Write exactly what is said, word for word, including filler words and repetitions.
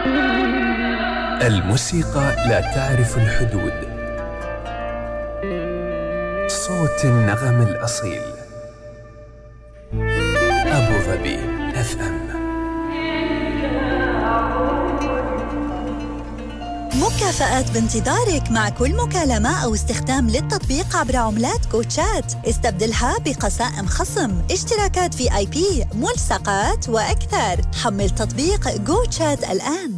الموسيقى لا تعرف الحدود. صوت النغم الأصيل. أبو ظبي اف ام. مكافآت بانتظارك مع كل مكالمة أو استخدام للتطبيق عبر عملات كوتشات. استبدلها بقسائم خصم، اشتراكات في آي بي، ملصقات وأكثر. حمل تطبيق كوتشات الآن.